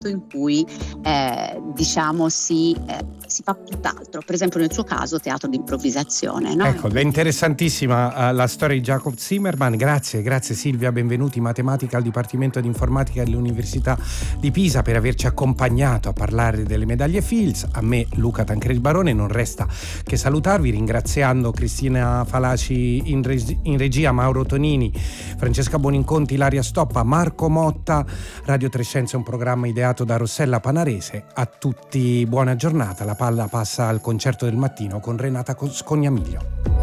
in cui diciamo si fa tutt'altro, per esempio nel suo caso teatro di improvvisazione, no? Ecco, è interessantissima la storia di Jacob Zimmerman. Grazie Silvia, benvenuti, matematica al Dipartimento di Informatica dell'Università di Pisa, per averci accompagnato a parlare delle medaglie Fields. A me, Luca Tancredi Barone, non resta che salutarvi ringraziando Cristina Falaci in regia, Mauro Tonini, Francesca Boninconti, Ilaria Stoppa, Marco Motta. Radio Trescenza è un programma ideato da Rossella Panarese. A tutti buona giornata, la palla passa al concerto del mattino con Renata Scognamiglio.